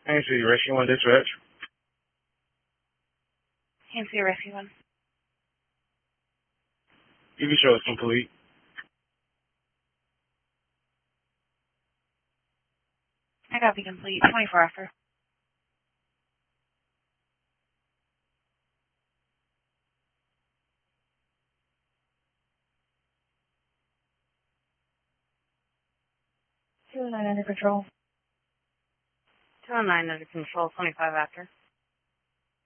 Haines City Rescue 1 dispatch. Haines City Rescue 1. EV show is complete. I copy complete. 24 after. Two 9 under control. 209 under control. 25 after.